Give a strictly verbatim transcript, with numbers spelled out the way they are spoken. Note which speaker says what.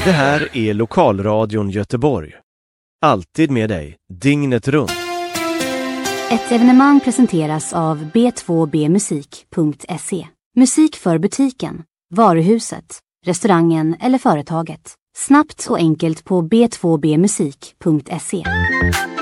Speaker 1: Det här är Lokalradion Göteborg. Alltid med dig, dygnet runt.
Speaker 2: Ett evenemang presenteras av b två b musik punkt se. Musik för butiken, varuhuset, restaurangen eller företaget. Snabbt och enkelt på b två b musik punkt se.